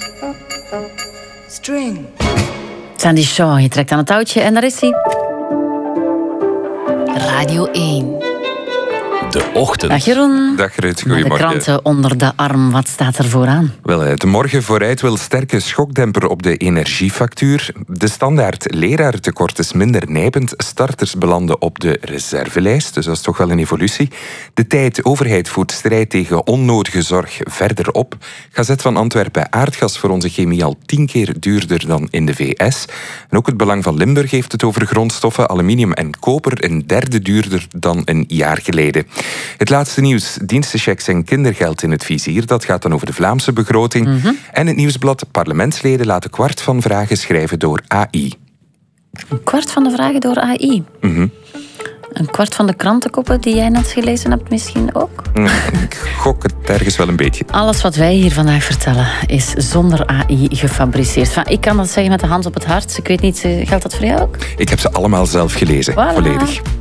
String. Sandy Shaw, je trekt aan het touwtje en daar is hij. Radio 1. De ochtend. Dag Jeroen. Dag Ruud, Met de goedemorgen. kranten onder de arm, wat staat er vooraan? Wel, de Morgen vooruit wil sterke schokdemper op de energiefactuur. De standaard leraartekort is minder nijpend. Starters belanden op de reservelijst, dus dat is toch wel een evolutie. De Tijd, overheid voert strijd tegen onnodige zorg verder op. Gazet van Antwerpen, aardgas voor onze chemie al 10 keer duurder dan in de VS. En ook het Belang van Limburg heeft het over grondstoffen, aluminium en koper, een derde duurder dan een jaar geleden. Het laatste nieuws, dienstenchecks en kindergeld in het vizier. Dat gaat dan over de Vlaamse begroting. En het nieuwsblad, parlementsleden laten kwart van vragen schrijven door AI. Een kwart van de vragen door AI. Een kwart van de krantenkoppen die jij net gelezen hebt misschien ook? Ik gok het ergens wel een beetje. Alles wat wij hier vandaag vertellen is zonder AI gefabriceerd. Enfin, ik kan dat zeggen met de hand op het hart. Ik weet niet, geldt dat voor jou ook? Ik heb ze allemaal zelf gelezen, Voilà. volledig.